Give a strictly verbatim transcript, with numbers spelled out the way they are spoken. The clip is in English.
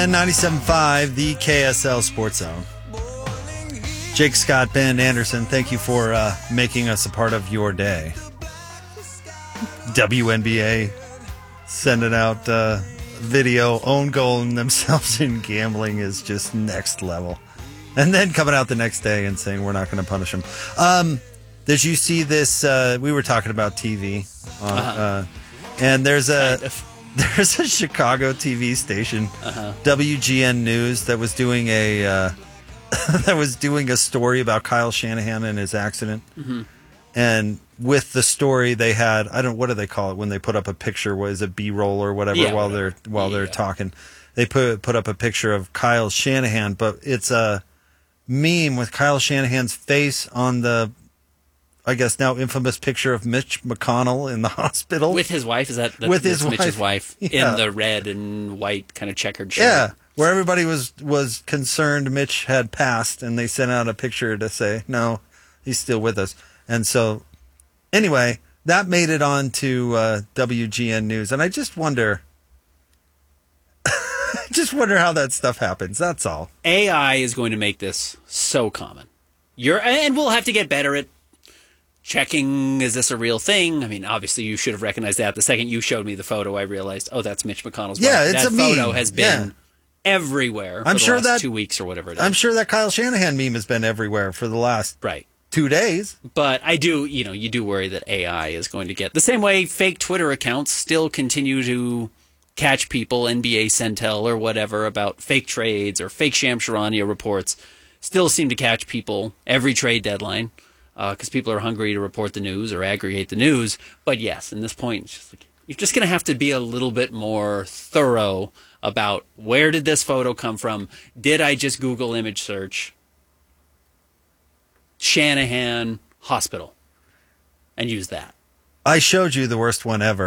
Fan ninety-seven point five, the K S L Sports Zone. Jake Scott, Ben Anderson, thank you for uh, making us a part of your day. W N B A sending out uh, video, own goaling themselves in gambling is just next level. And then coming out the next day and saying we're not going to punish them. Um, did you see this? Uh, we were talking about T V. Uh, uh-huh. uh, and there's a... Kind of. There's a Chicago T V station, uh-huh. W G N News, that was doing a uh, that was doing a story about Kyle Shanahan and his accident. Mm-hmm. And with the story, they had I don't what do they call it when they put up a picture? What is it, B-roll or whatever? Yeah, while whatever. they're while yeah. they're talking, they put put up a picture of Kyle Shanahan, but it's a meme with Kyle Shanahan's face on the, I guess now infamous picture of Mitch McConnell in the hospital. With his wife? Is that that's, with his that's wife. Mitch's wife Yeah. in the red and white kind of checkered shirt? Yeah, where everybody was, was concerned Mitch had passed, and they sent out a picture to say, no, he's still with us. And so, anyway, that made it on to uh, W G N News, and I just wonder... just wonder how that stuff happens, that's all. A I is going to make this so common. You're, and we'll have to get better at checking, is this a real thing? I mean, obviously you should have recognized that. The second you showed me the photo, I realized, oh, that's Mitch McConnell's wife. Yeah, it's that a photo meme. has been yeah. everywhere for I'm the sure last that, two weeks or whatever it is. I'm sure that Kyle Shanahan meme has been everywhere for the last right. two days. But I do, you know, you do worry that A I is going to get... The same way fake Twitter accounts still continue to catch people, N B A Centel or whatever, about fake trades or fake Shams Charania reports, still seem to catch people every trade deadline. Because uh, people are hungry to report the news or aggregate the news. But yes, in this point, it's just like, you're just going to have to be a little bit more thorough about where did this photo come from? Did I just Google image search Shanahan Hospital and use that? I showed you the worst one ever.